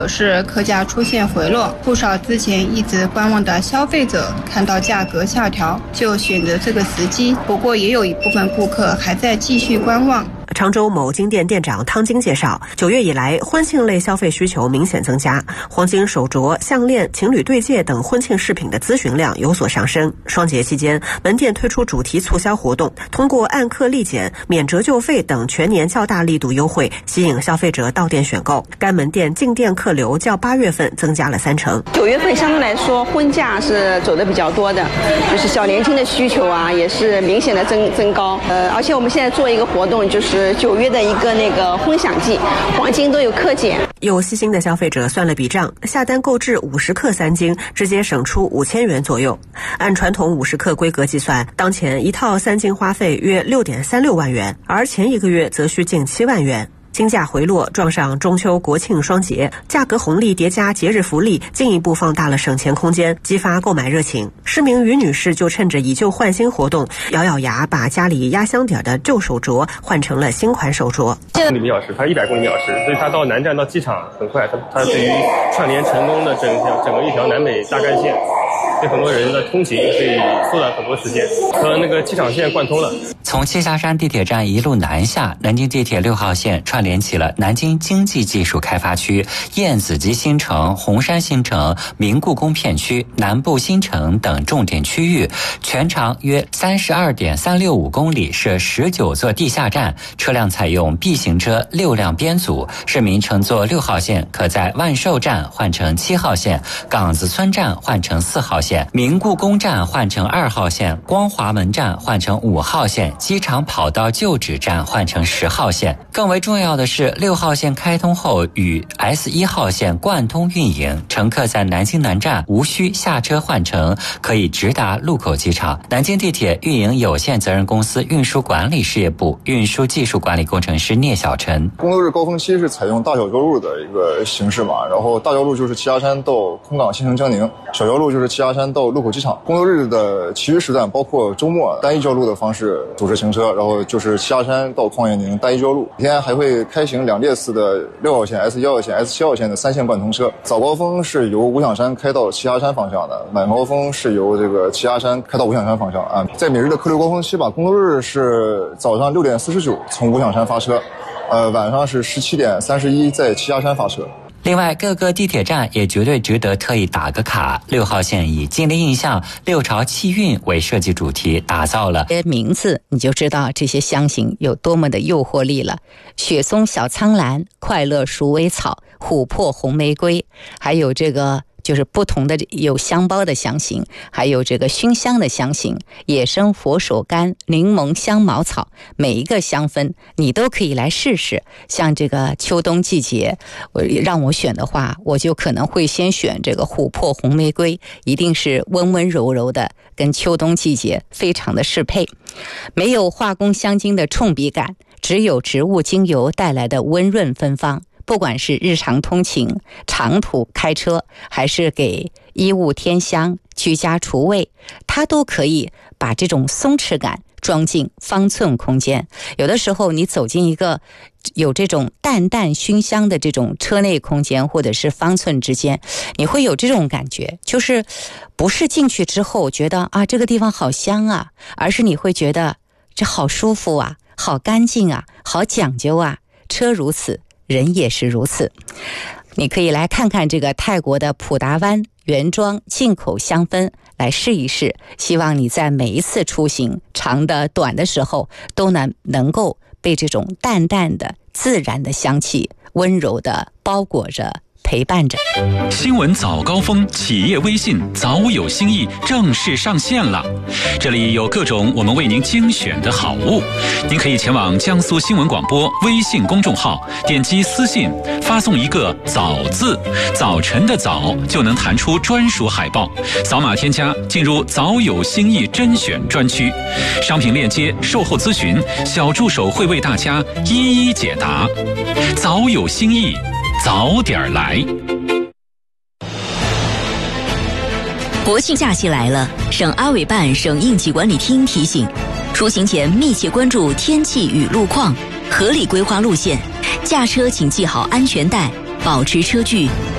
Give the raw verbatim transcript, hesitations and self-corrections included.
是客价出现回落，不少之前一直观望的消费者看到价格下调，就选择这个时机。不过也有一部分顾客还在继续观望。 常州某金店店长汤晶介绍，九月以来婚庆类消费需求明显增加，黄金手镯、项链、情侣对戒等婚庆饰品的咨询量有所上升。双节期间，门店推出主题促销活动，通过按客立减、免折旧费等全年较大力度优惠，吸引消费者到店选购。该门店进店客流较八月份增加了三成。 九月份相对来说，婚嫁是走的比较多的，就是小年轻的需求啊，也是明显的增增高。呃，而且我们现在做一个活动，就是九月的一个那个婚享季，黄金都有克减。 有细心的消费者算了笔账，下单购置五十克三金，直接省出五千元左右。按传统五十克规格计算，当前一套三金花费约六点三六万元，而前一个月则需近七万元。金价回落，撞上中秋国庆双节，价格红利叠加节日福利，进一步放大了省钱空间，激发购买热情。市民于女士就趁着以旧换新活动，咬咬牙把家里压箱底的旧手镯换成了新款手镯。 公里每小时，它一百公里每小时，所以它到南站到机场很快。它它对于串联成功的整条整个一条南北大干线，对很多人的通勤可以缩短很多时间，和那个机场线贯通了。 从栖霞山地铁站一路南下，南京地铁六号线串联起了南京经济技术开发区、燕子集新城、红山新城、明故宫片区、南部新城等重点区域，全长约 三十二点三六五公里，设十九座地下站，车辆采用 B 型车六辆编组。市民乘坐六号线可在万寿站换乘七号线，岗子村站换乘四号线，明故宫站换乘二号线，光华门站换乘五号线，机场跑道旧址站换成十号线。更为重要的是，六号线开通后与 S 一号线贯通运营，乘客在南京南站无需下车换乘，可以直达禄口机场。南京地铁运营有限责任公司运输管理事业部运输技术管理工程师聂小晨。 工作日高峰期是采用大小交路的一个形式嘛，然后大交路就是栖霞山到空港新城江宁，小交路就是栖霞山到禄口机场。工作日的其余时段包括周末单一交路的方式组织行车，然后就是栖霞山到旷野宁单一交路。今天还会开行两列次的六号线、S 一号线、S 七号线的三线贯通车。早高峰是由五响山开到栖霞山方向的，晚高峰是由这个栖霞山开到五响山方向啊。在每日的客流高峰期吧，工作日是早上六点四十九从五响山发车，呃，晚上是十七点三十一在栖霞山发车。 另外，各个地铁站也绝对值得特意打个卡。六号线以金陵印象、六朝气韵为设计主题，打造了名字，你就知道这些香型有多么的诱惑力了。雪松小苍兰、快乐鼠尾草、琥珀红玫瑰，还有这个就是不同的有香包的香型，还有这个熏香的香型，野生佛手柑、柠檬香茅草，每一个香氛你都可以来试试。像这个秋冬季节，我让我选的话，我就可能会先选这个琥珀红玫瑰，一定是温温柔柔的，跟秋冬季节非常的适配。没有化工香精的冲鼻感，只有植物精油带来的温润芬芳。不管是日常通勤、长途开车，还是给衣物添香、居家除味，它都可以把这种松弛感装进方寸空间。有的时候你走进一个有这种淡淡熏香的这种车内空间，或者是方寸之间，你会有这种感觉，就是不是进去之后觉得啊这个地方好香啊，而是你会觉得这好舒服啊，好干净啊，好讲究啊。车如此，人也是如此。你可以来看看这个泰国的普达湾原装进口香氛，来试一试。希望你在每一次出行，长的短的时候，都能能够被这种淡淡的自然的香气温柔的包裹着，陪伴着。 新闻早高峰企业微信早有新意正式上线了，这里有各种我们为您精选的好物，您可以前往江苏新闻广播微信公众号，点击私信发送一个早字，早晨的早，就能弹出专属海报，扫码添加进入早有新意甄选专区，商品链接、售后咨询，小助手会为大家一一解答。早有新意，早点来。 国庆假期来了，省阿委办省应急管理厅提醒，出行前密切关注天气与路况，合理规划路线，驾车请系好安全带，保持车距，